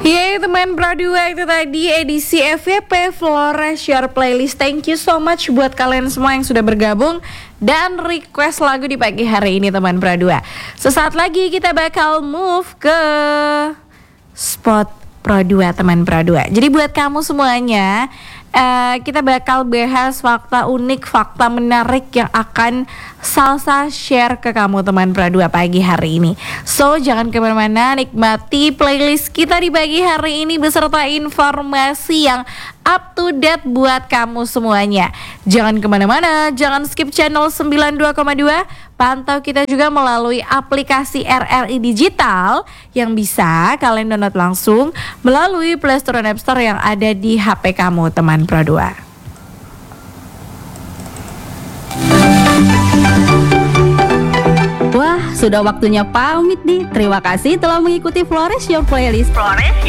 Yeay teman Pradua, itu tadi edisi FYP Flores Your Playlist. Thank you so much buat kalian semua yang sudah bergabung dan request lagu di pagi hari ini teman Pradua. Sesaat lagi kita bakal move ke spot Pradua teman Pradua. Jadi buat kamu semuanya, kita bakal bahas fakta unik, fakta menarik yang akan Salsa share ke kamu teman Pradua pagi hari ini. So jangan kemana-mana, nikmati playlist kita di pagi hari ini beserta informasi yang up to date buat kamu semuanya. Jangan kemana-mana, jangan skip channel 92,2. Pantau kita juga melalui aplikasi RRI Digital yang bisa kalian download langsung melalui Play Store dan App Store yang ada di HP kamu teman Pradua. Wah, sudah waktunya pamit nih. Terima kasih telah mengikuti Flores Your Playlist.